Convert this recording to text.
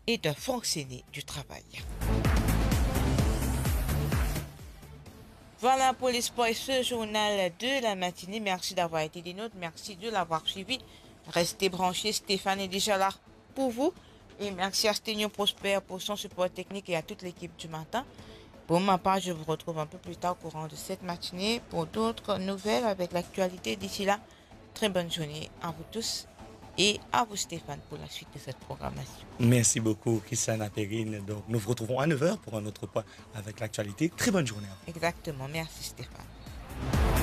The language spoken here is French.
et de fonctionner du travail. Voilà pour les sports et ce journal de la matinée. Merci d'avoir été des nôtres. Merci de l'avoir suivi. Restez branchés. Stéphane est déjà là pour vous. Et merci à Sténio Prosper pour son support technique et à toute l'équipe du matin. Pour ma part, je vous retrouve un peu plus tard au courant de cette matinée pour d'autres nouvelles avec l'actualité. D'ici là, très bonne journée à vous tous et à vous Stéphane pour la suite de cette programmation. Merci beaucoup, Christiane Perrine. Donc, nous vous retrouvons à 9 h pour un autre point avec l'actualité. Très bonne journée à vous. Exactement. Merci Stéphane.